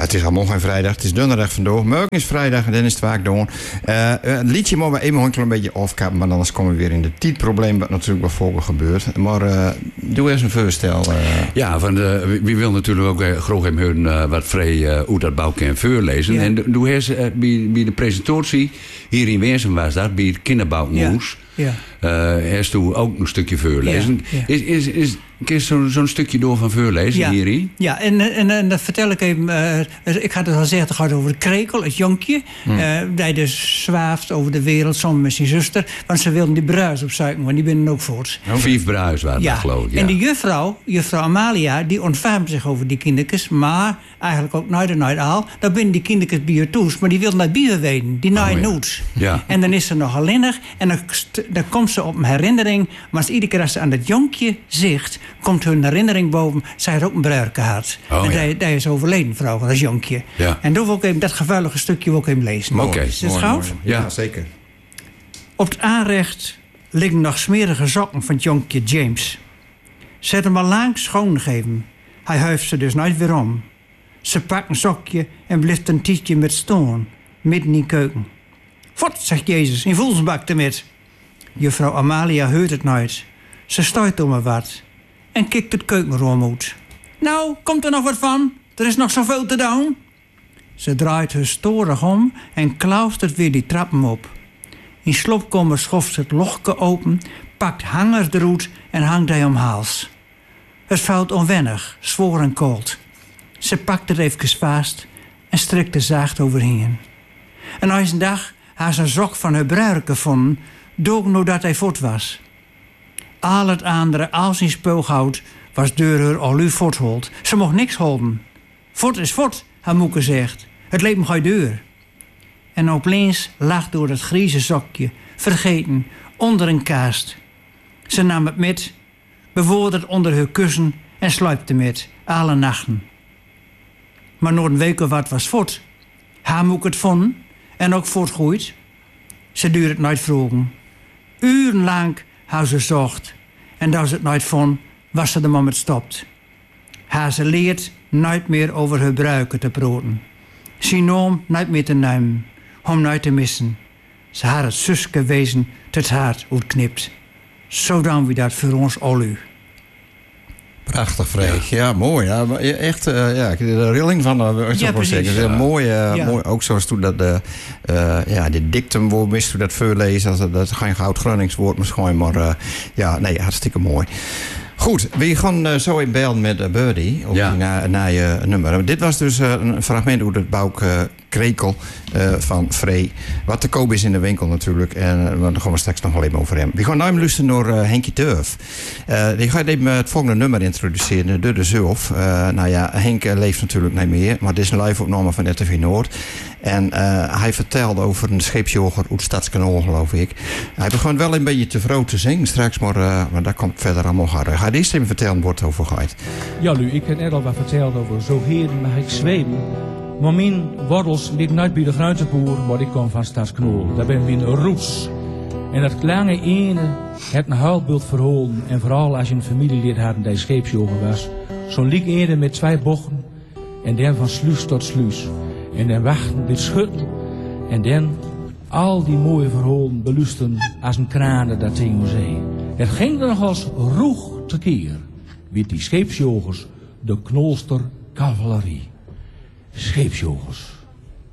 het is al morgen en vrijdag. Het is donderdag vandaag. Morgen is vrijdag en dan is het vaak doen. Het liedje moet we even een beetje afkappen. Maar anders komen we weer in de tijdprobleem. Wat natuurlijk wel volgen gebeurt. Maar doe eens een voorstel. Ja, wie wil natuurlijk ook graag hem horen wat vrij hoe dat bouw kan voorlezen. Ja. En doe eens bij de presentatie hier in Weersum was dat. Bij het kinderbouwmoes. Ja. Heeft u ook een stukje voorlezen. Ja. Kun je zo'n stukje door van voorlezen hierin? Ja, en dat vertel ik even. Ik had het al gezegd, het gaat over de krekel, het jonkje. Die dus zwaaft over de wereld samen met zijn zuster. Want ze wilden die bruis opzuiken, want die binnen ook voort. 5 bruis waren dat, geloof ik. Ja. En de juffrouw Amalia, die ontfermt zich over die kindertjes. Maar eigenlijk ook nooit al. Dan binnen die kindertjes bij je toes. Maar die wil naar bier weten. Die nooit. Ja. En dan is ze nog alleenig. En dan komt ze op een herinnering. Maar iedere keer als ze aan dat jonkje zicht, komt hun herinnering boven. Zij had ook een bruid gehad. En die is overleden, vrouw, van dat jonkje. Ja. En dan wil ik even dat geweldige stukje ook even lezen. Oké. Is het goud? Ja, zeker. Op het aanrecht liggen nog smerige sokken van het jonkje James. Ze had hem al lang schoongegeven. Hij huift ze dus nooit weer om. Ze pakt een sokje en blijft een tijdje met stoon. Midden in de keuken. Vot, zegt Jezus, in voelsbak ermee. Juffrouw Amalia hoort het nooit. Ze stuit om me wat. En kikt het keukenroom uit. Nou, komt er nog wat van? Er is nog zoveel te doen. Ze draait historisch om en klautert weer die trappen op. In sloopkomer schoft ze het lochke open, pakt hangers eruit en hangt hij om hals. Het valt onwennig, zwoer en koud. Ze pakt het even vast en strikt er zacht overheen. En als een dag haar ze een sok van haar bruid gevonden, dook nadat hij voort was. Al het andere, al zijn speelgoud, was door haar al u voorthold. Ze mocht niks houden. Voort is voort, haar moeke zegt. Het leven gaat deur. En opeens lag door het grieze zokje, vergeten, onder een kaast. Ze nam het met, bewoordde het onder haar kussen en sluipte met, alle nachten. Maar nog een week of wat was voort. Haar moeke het vonden en ook voortgroeit. Ze duurde het nooit vroegen. Urenlang had ze zocht. En als ze het nooit vond, was ze de moment stopt. Haar ze leert nooit meer over haar bruiken te praten. Ze noem nooit meer te nemen, om nooit te missen. Ze had het zuske wezen het hart uitknipt. Zo doen we dat voor ons al u. Prachtig, Freek. Ja, mooi. Ja, echt, de rilling van de mooi, ook zoals toen dat de dictum woord mist, toen dat voorlezen, dat is geen oud-Gronings woord misschien, maar hartstikke mooi. Goed, we gaan zo in bellen met Birdie naar je nummer. Dit was dus een fragment uit het boek Krekel van Frey. Wat te koop is in de winkel natuurlijk. En daar gaan we straks nog wel even over hem. We gaan nu luisteren naar Henkie Turf. Die gaat even het volgende nummer introduceren, de Zulf. Henk leeft natuurlijk niet meer, maar dit is een live-opname van RTV Noord. En hij vertelde over een scheepsjogger uit Stadskanaal, geloof ik. Hij begon wel een beetje te vroeg te zingen straks, maar dat komt verder allemaal harder. Ga eerst even vertellen wat het over gaat. Ja, Lu, ik heb net al wat verteld over zo heren mag ik zweven. Maar mijn wortels liggen nooit bij de Gruitenboer, maar ik kom van Stadskanaal. Daar ben mijn roots. En dat kleine ene heeft een huilbeeld verholen. En vooral als je een familielid had die scheepsjogger was. Zo'n liek ene met 2 bochten. En dan van sluis tot sluis. En dan wachten dit schutten. En dan al die mooie verholen belusten als een kranen dat tegen zee. Het ging er nog als roeg tekeer. Wie die scheepsjogers de Knolster cavalerie. Scheepsjogers.